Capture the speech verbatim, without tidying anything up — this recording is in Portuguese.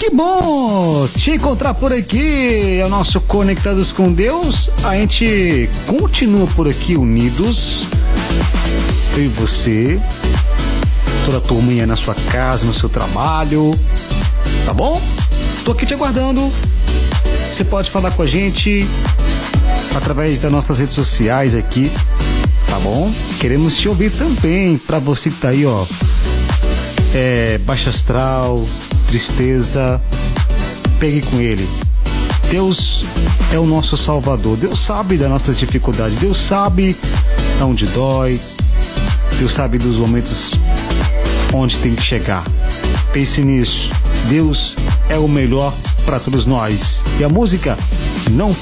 Que bom te encontrar por aqui. É o nosso Conectados com Deus. A gente continua por aqui unidos, eu e você, toda a turminha na sua casa, no seu trabalho, tá bom? Tô aqui te aguardando. Você pode falar com a gente através das nossas redes sociais aqui, tá bom? Queremos te ouvir também. Pra você que tá aí, ó, é, baixa astral, tristeza, pegue com ele. Deus é o nosso Salvador. Deus sabe da nossa dificuldade. Deus sabe onde dói. Deus sabe dos momentos onde tem que chegar. Pense nisso. Deus é o melhor para todos nós. E a música não